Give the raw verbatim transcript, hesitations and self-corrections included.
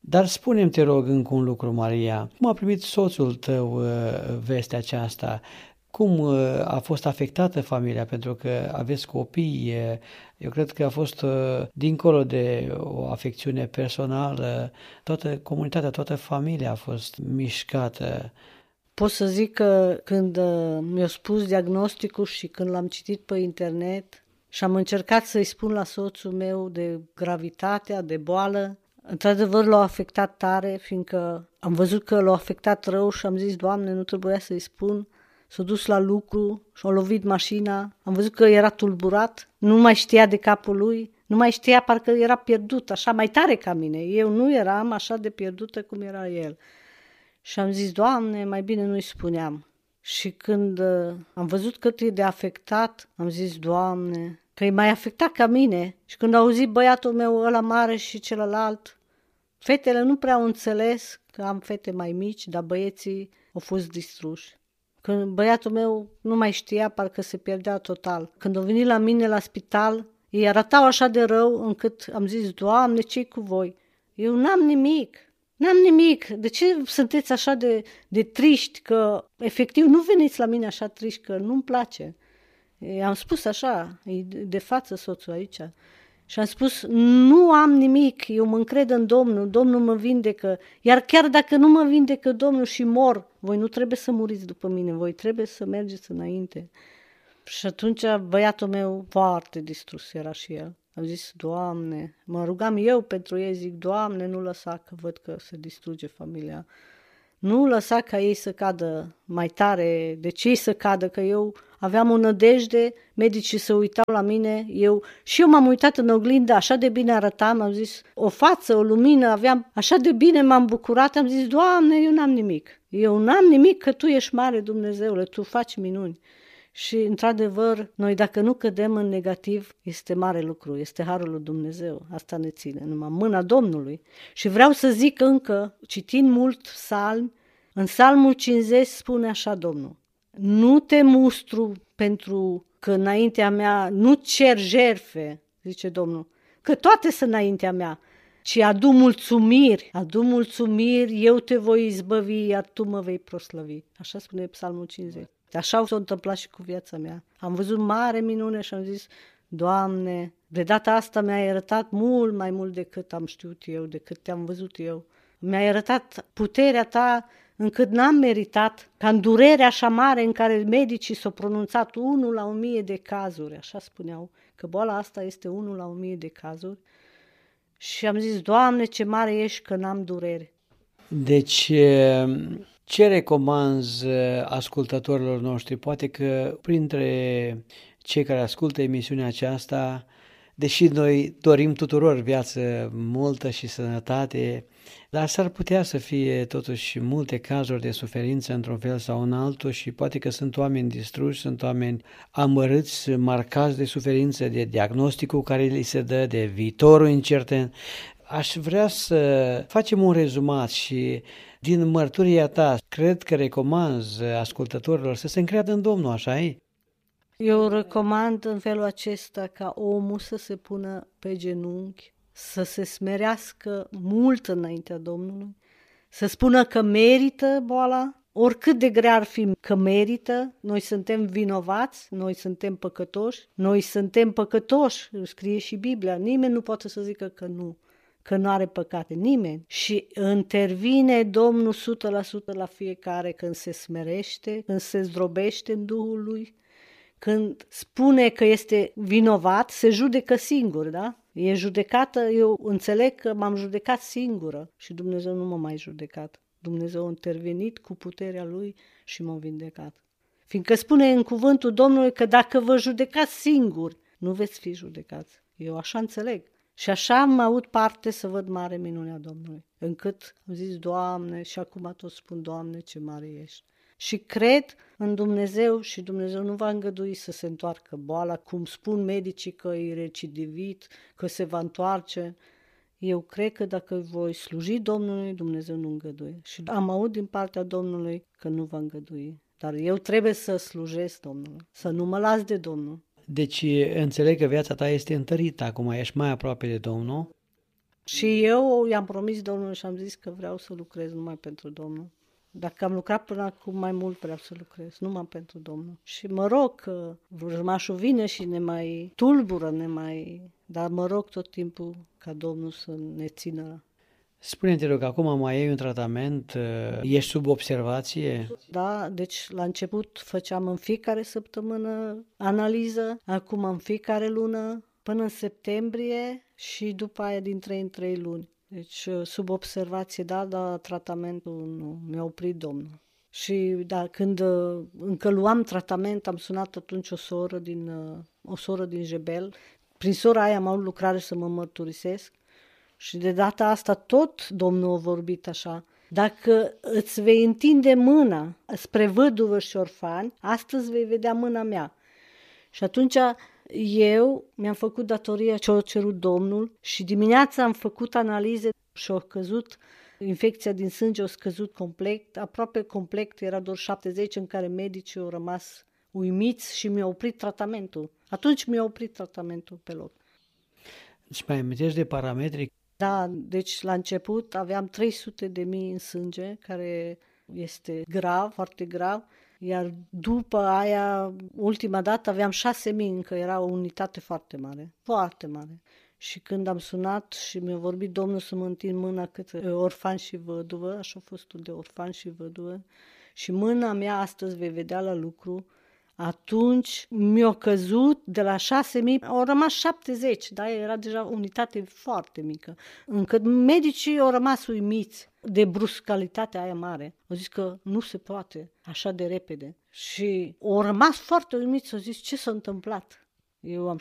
Dar spune-mi, te rog, încă un lucru, Maria. Cum a primit soțul tău uh, vestea aceasta? Cum uh, a fost afectată familia? Pentru că aveți copii. uh, Eu cred că a fost, uh, dincolo de o afecțiune personală, toată comunitatea, toată familia a fost mișcată. Pot să zic că când uh, mi-a spus diagnosticul și când l-am citit pe internet și am încercat să-i spun la soțul meu de gravitatea, de boală, într-adevăr l-a afectat tare, fiindcă am văzut că l-a afectat rău și am zis, Doamne, nu trebuia să-i spun. S-a dus la lucru și a lovit mașina, am văzut că era tulburat, nu mai știa de capul lui, nu mai știa, parcă era pierdut, așa mai tare ca mine. Eu nu eram așa de pierdută cum era el. Și am zis, Doamne, mai bine nu-i spuneam. Și când uh, am văzut cât e de afectat, am zis, Doamne, că e mai afectat ca mine. Și când a auzit băiatul meu ăla mare și celălalt, fetele nu prea au înțeles că am fete mai mici, dar băieții au fost distruși. Când băiatul meu nu mai știa, parcă se pierdea total. Când au venit la mine la spital, ei arătau așa de rău încât am zis, Doamne, ce-i cu voi? Eu n-am nimic. N-am nimic. De ce sunteți așa de, de triști? Că efectiv nu veniți la mine așa triști, că nu-mi place. I-am spus așa, e de față soțul aici. Și am spus, nu am nimic, eu mă încred în Domnul, Domnul mă vindecă. Iar chiar dacă nu mă vindecă Domnul și mor, voi nu trebuie să muriți după mine, voi trebuie să mergeți înainte. Și atunci băiatul meu foarte distrus era și el. Am zis, Doamne, mă rugam eu pentru ei, zic, Doamne, nu lăsa că văd că se distruge familia. Nu lăsa ca ei să cadă mai tare, de ce ei să cadă, că eu aveam o nădejde, medicii se uitau la mine, eu și eu m-am uitat în oglindă, așa de bine arătam, am zis, o față, o lumină, aveam, așa de bine m-am bucurat, am zis, Doamne, eu n-am nimic, eu n-am nimic, că Tu ești mare, Dumnezeule, Tu faci minuni. Și, într-adevăr, noi dacă nu cădem în negativ, este mare lucru, este harul lui Dumnezeu, asta ne ține, numai mâna Domnului. Și vreau să zic încă, citind mult psalmi, în psalmul cincizeci spune așa Domnul, nu te mustru pentru că înaintea mea, nu cer jerfe, zice Domnul, că toate sunt înaintea mea, ci adu mulțumiri, adu mulțumiri, eu te voi izbăvi, iar tu mă vei proslăvi. Așa spune psalmul cincizeci. Așa s-a întâmplat și cu viața mea. Am văzut mare minune și am zis, Doamne, de data asta mi-ai arătat mult mai mult decât am știut eu, decât te-am văzut eu. Mi-ai arătat puterea Ta încât n-am meritat, ca în durerea așa mare în care medicii s-au pronunțat unul la o mie de cazuri, așa spuneau, că boala asta este unul la o mie de cazuri. Și am zis, Doamne, ce mare ești că n-am durere. Deci, ce recomanzi ascultătorilor noștri? Poate că printre cei care ascultă emisiunea aceasta, deși noi dorim tuturor viață multă și sănătate, dar s-ar putea să fie totuși multe cazuri de suferință într-un fel sau în altul și poate că sunt oameni distruși, sunt oameni amărâți, marcați de suferință, de diagnosticul care li se dă, de viitorul incert. Aș vrea să facem un rezumat și din mărturia ta, cred că recomanzi ascultătorilor să se încreadă în Domnul, așa-i? Eu recomand în felul acesta ca omul să se pună pe genunchi, să se smerească mult înaintea Domnului, să spună că merită boala, oricât de grea ar fi că merită, noi suntem vinovați, noi suntem păcătoși, noi suntem păcătoși, scrie și Biblia, nimeni nu poate să zică că nu. Că nu are păcate, nimeni. Și intervine Domnul o sută la sută la fiecare când se smerește, când se zdrobește în Duhul Lui, când spune că este vinovat, se judecă singur, da? E judecată, eu înțeleg că m-am judecat singură și Dumnezeu nu m-a mai judecat. Dumnezeu a intervenit cu puterea Lui și m-a vindecat. Fiindcă spune în cuvântul Domnului că dacă vă judecați singuri, nu veți fi judecați. Eu așa înțeleg. Și așa am avut parte să văd mare minunea Domnului, încât am zis, Doamne, și acum tot spun, Doamne, ce mare ești. Și cred în Dumnezeu și Dumnezeu nu va îngădui să se întoarcă boala, cum spun medicii că e recidivit, că se va întoarce. Eu cred că dacă voi sluji Domnului, Dumnezeu nu îngăduie. Și am auzit din partea Domnului că nu va îngădui. Dar eu trebuie să slujesc Domnului, să nu mă las de Domnul. Deci înțeleg că viața ta este întărită acum, ești mai aproape de Domnul. Și eu i-am promis Domnului și am zis că vreau să lucrez numai pentru Domnul. Dacă am lucrat până acum, mai mult vreau să lucrez, numai pentru Domnul. Și mă rog că vrăjmașul vine și ne mai tulbură, ne mai... Dar mă rog tot timpul ca Domnul să ne țină. Spune-te, rog, acum mai ai un tratament, ești sub observație? Da, deci la început făceam în fiecare săptămână analiză, acum în fiecare lună, până în septembrie și după aia din trei în trei luni. Deci sub observație, da, dar tratamentul nu, mi-a oprit Domnul. Și da, când încă luam tratament, am sunat atunci o soră din, o soră din Jebel. Prin sora aia am avut lucrare să mă mărturisesc. Și de data asta tot Domnul a vorbit așa. Dacă îți vei întinde mâna spre văduvă și orfani, astăzi vei vedea mâna mea. Și atunci eu mi-am făcut datoria ce a cerut Domnul și dimineața am făcut analize și a căzut, infecția din sânge a scăzut complet, aproape complet, era doar șaptezeci, în care medicii au rămas uimiți și mi-au oprit tratamentul. Atunci mi-a oprit tratamentul pe loc. Îți mai amintești de parametri? Da, deci la început aveam trei sute de mii în sânge, care este grav, foarte grav, iar după aia, ultima dată, aveam șase mii, încă era o unitate foarte mare, foarte mare. Și când am sunat și mi-a vorbit Domnul să mă întind mâna către orfan și văduvă, așa a fost de orfan și văduvă, și mâna mea astăzi vei vedea la lucru, atunci mi-a căzut de la șase mii, au rămas șaptezeci, da? Era deja o unitate foarte mică, încât medicii au rămas uimiți de bruscalitatea aia mare. Au zis că nu se poate așa de repede și au rămas foarte uimiți, au zis ce s-a întâmplat. Eu am